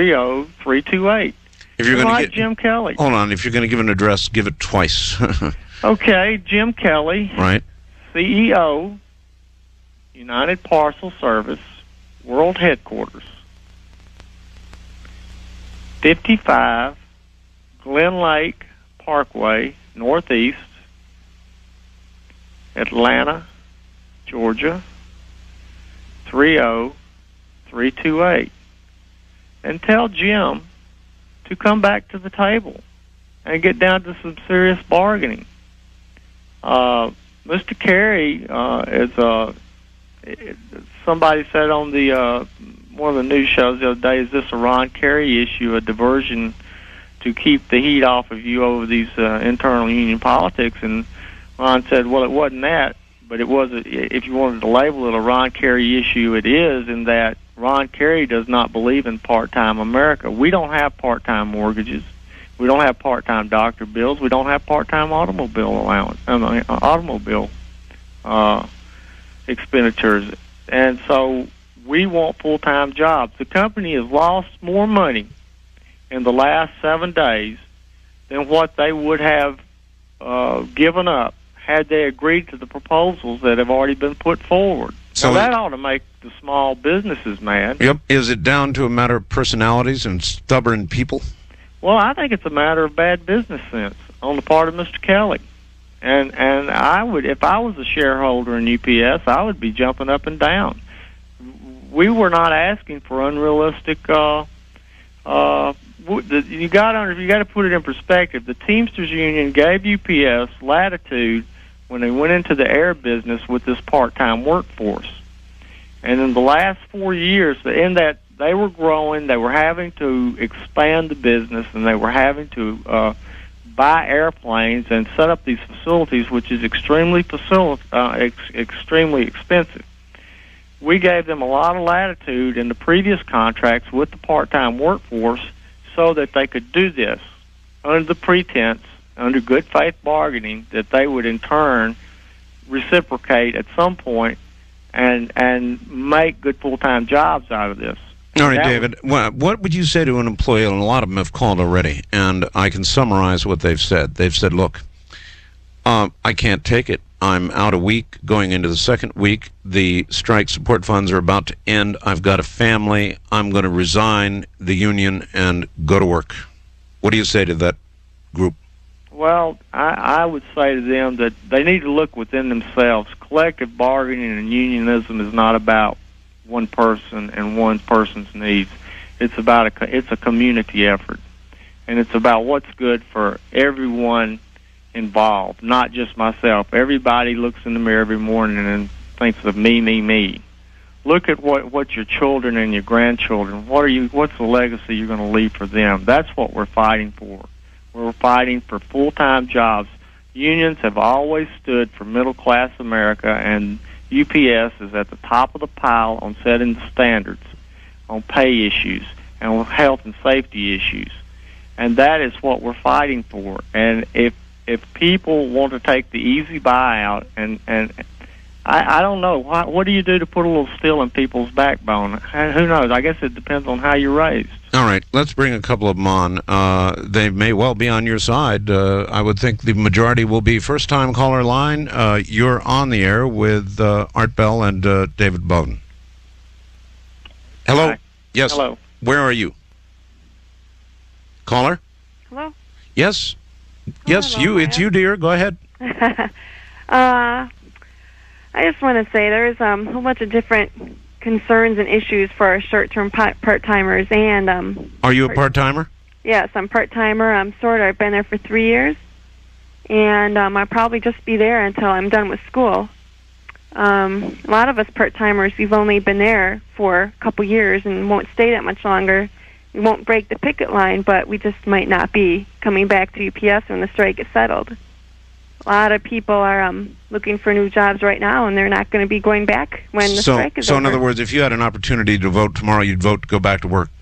610-303-0328. If you're going to get Jim Kelly. Hold on. If you're going to give an address, give it twice. Okay, Jim Kelly. Right. CEO, United Parcel Service, World Headquarters. 55 Glen Lake Parkway, Northeast, Atlanta, Georgia, 30328. And tell Jim to come back to the table and get down to some serious bargaining. Mr. Kerry somebody said on the one of the news shows the other day, is this a Ron Kerry issue, a diversion to keep the heat off of you over these internal union politics? And Ron said, well, it wasn't that, but it was, if you wanted to label it a Ron Kerry issue, it is, in that Ron Kerry does not believe in part-time America. We don't have part-time mortgages. We don't have part-time doctor bills. We don't have part-time automobile expenditures. And so we want full-time jobs. The company has lost more money in the last 7 days than what they would have given up had they agreed to the proposals that have already been put forward. So now, that ought to make the small businesses mad. Yep. Is it down to a matter of personalities and stubborn people? Well, I think it's a matter of bad business sense on the part of Mr. Kelly. And I would, if I was a shareholder in UPS, I would be jumping up and down. We were not asking for unrealistic. You got to put it in perspective. The Teamsters Union gave UPS latitude when they went into the air business with this part-time workforce. And in the last 4 years, in that they were growing, they were having to expand the business, and they were having to buy airplanes and set up these facilities, which is extremely expensive. We gave them a lot of latitude in the previous contracts with the part-time workforce so that they could do this under the pretense, under good faith bargaining, that they would in turn reciprocate at some point and make good full-time jobs out of this. All right, David, what would you say to an employee, and a lot of them have called already, and I can summarize what they've said. They've said, look, I can't take it. I'm out a week, going into the second week. The strike support funds are about to end. I've got a family. I'm going to resign the union and go to work. What do you say to that group? Well, I would say to them that they need to look within themselves. Collective bargaining and unionism is not about one person and one person's needs. It's about it's a community effort, and it's about what's good for everyone involved, not just myself. Everybody looks in the mirror every morning and thinks of me, me, me. Look at what your children and your grandchildren. What's the legacy you're going to leave for them? That's what we're fighting for. We're fighting for full-time jobs. Unions have always stood for middle-class America, and UPS is at the top of the pile on setting the standards, on pay issues, and on health and safety issues. And that is what we're fighting for. And if people want to take the easy buyout, and I don't know, what do you do to put a little steel in people's backbone? Who knows? I guess it depends on how you're raised. All right, let's bring a couple of them on. They may well be on your side. I would think the majority will be first-time caller line. You're on the air with Art Bell and David Bowden. Hello? Hi. Yes. Hello. Where are you? Caller? Hello? Yes. Yes, hello, you. It's you, dear. Go ahead. I just want to say there's a whole bunch of different concerns and issues for our short-term part-timers. And are you a part-timer? Yes, I'm part-timer. I've been there for 3 years, and I'll probably just be there until I'm done with school. A lot of us part-timers, we've only been there for a couple years and won't stay that much longer. We won't break the picket line, but we just might not be coming back to UPS when the strike is settled. A lot of people are looking for new jobs right now, and they're not going to be going back when the strike is over. So in other words, if you had an opportunity to vote tomorrow, you'd vote to go back to work?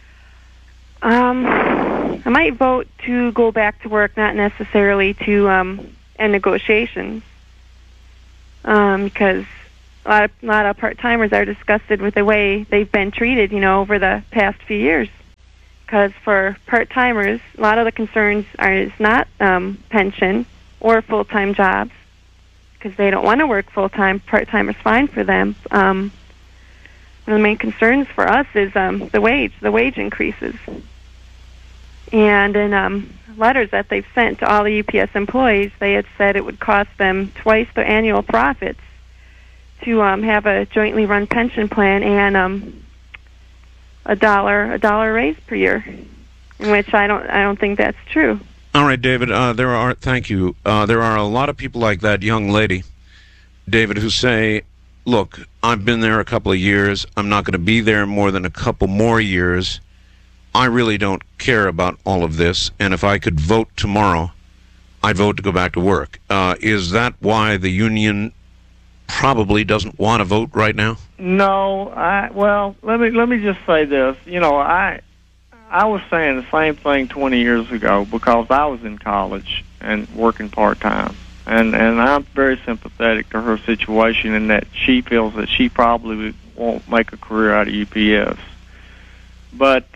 I might vote to go back to work, not necessarily to end negotiations, because a lot of part-timers are disgusted with the way they've been treated, over the past few years. because for part-timers, a lot of the concerns is not pension or full-time jobs, because they don't want to work full-time. Part-time is fine for them. One of the main concerns for us is the wage increases. And in letters that they've sent to all the UPS employees, they had said it would cost them twice their annual profits to have a jointly run pension plan and a dollar raise per year, which I don't think that's true. All right, David. Thank you. There are a lot of people like that young lady, David, who say, "Look, I've been there a couple of years. I'm not going to be there more than a couple more years. I really don't care about all of this. And if I could vote tomorrow, I'd vote to go back to work." Is that why the union probably doesn't want to vote right now? No, well, let me just say this. I was saying the same thing 20 years ago because I was in college and working part-time. And I'm very sympathetic to her situation in that she feels that she probably won't make a career out of UPS. But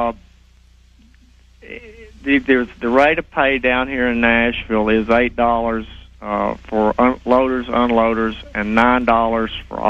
there's the rate of pay down here in Nashville is $8 for loaders, unloaders, and $9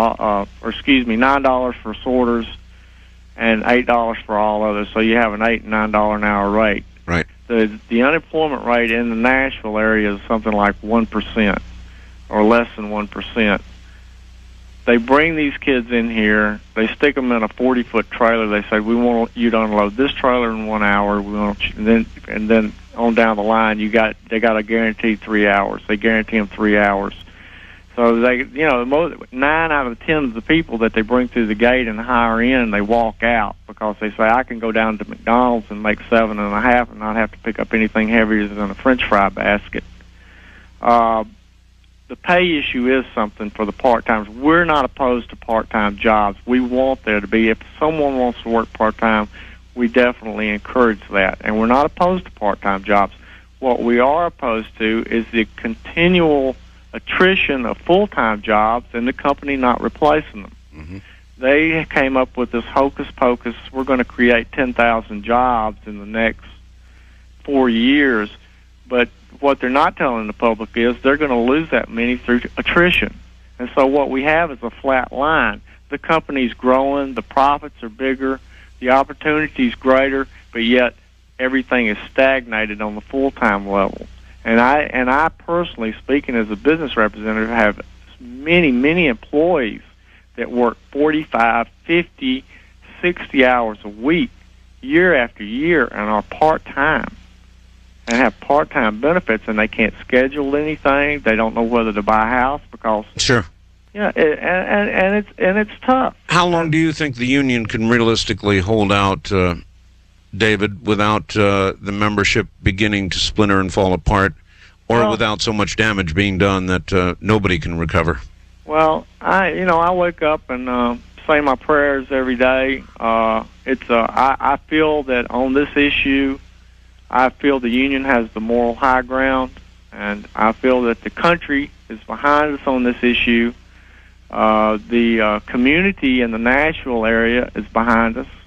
for sorters, and $8 for all others. So you have an $8 and $9 an hour rate. Right. The unemployment rate in the Nashville area is something like 1% or less than 1%. They bring these kids in here. They stick them in a 40-foot trailer. They say, "We want you to unload this trailer in 1 hour." We want you, and then on down the line, they got a guaranteed 3 hours. They guarantee them 3 hours. So 9 out of 10 of the people that they bring through the gate and hire in, they walk out because they say, "I can go down to McDonald's and make $7.50 and not have to pick up anything heavier than a French fry basket." The pay issue is something for the part-timers. We're not opposed to part-time jobs. We want there to be. If someone wants to work part-time, we definitely encourage that. And we're not opposed to part-time jobs. What we are opposed to is the continual attrition of full-time jobs and the company not replacing them. Mm-hmm. They came up with this hocus pocus. We're going to create 10,000 jobs in the next 4 years, but what they're not telling the public is they're going to lose that many through attrition. And so what we have is a flat line. The company's growing, the profits are bigger, the opportunity's greater, but yet everything is stagnated on the full-time level. And I personally, speaking as a business representative, have many employees that work 45, 50, 60 hours a week, year after year, and are part-time and have part-time benefits, and they can't schedule anything. They don't know whether to buy a house because Sure. Yeah, and it's tough. How long do you think the union can realistically hold out, David, without the membership beginning to splinter and fall apart, or without so much damage being done that nobody can recover? Well, I wake up and say my prayers every day. I feel that on this issue, I feel the union has the moral high ground, and I feel that the country is behind us on this issue. The community in the Nashville area is behind us.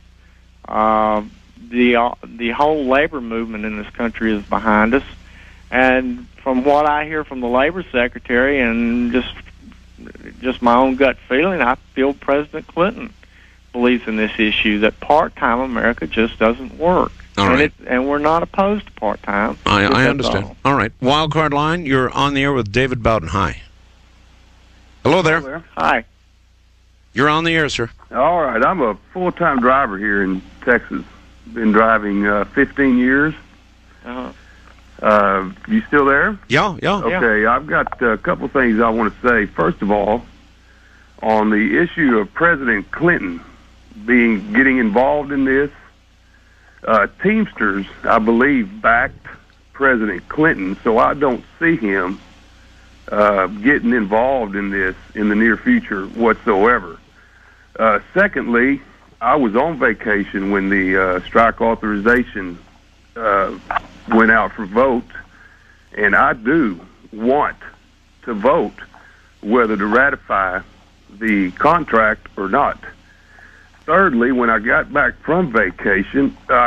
The whole labor movement in this country is behind us. And from what I hear from the labor secretary and just my own gut feeling, I feel President Clinton believes in this issue, that part-time America just doesn't work. All right. And we're not opposed to part-time. I understand. All right. Wildcard line, you're on the air with David Bowden. Hi. Hello there. Hello there. Hi. You're on the air, sir. All right. I'm a full-time driver here in Texas. Been driving 15 years. Uh-huh. You still there? Yeah. Okay. I've got a couple things I want to say. First of all, on the issue of President Clinton getting involved in this, Teamsters, I believe, backed President Clinton, so I don't see him getting involved in this in the near future whatsoever. Secondly, I was on vacation when the strike authorization went out for vote, and I do want to vote whether to ratify the contract or not. Thirdly, when I got back from vacation,